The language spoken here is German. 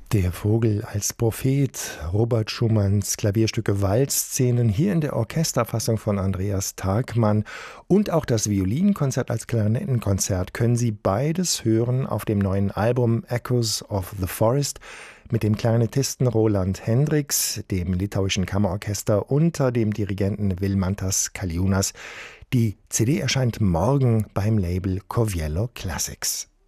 Der Vogel als Prophet, Robert Schumanns Klavierstücke Waldszenen, hier in der Orchesterfassung von Andreas Tagmann und auch das Violinkonzert als Klarinettenkonzert können Sie beides hören auf dem neuen Album Echoes of the Forest mit dem Klarinettisten Roland Hendriks, dem litauischen Kammerorchester unter dem Dirigenten Vilmantas Kaliūnas. Die CD erscheint morgen beim Label Coviello Classics.